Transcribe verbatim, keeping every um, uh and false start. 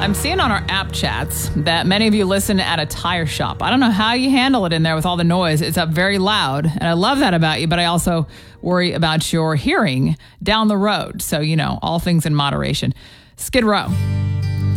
I'm seeing on our app chats that many of you listen at a tire shop. I don't know how you handle it in there with all the noise. It's up very loud, and I love that about you, but I also worry about your hearing down the road. So, you know, all things in moderation. Skid Row.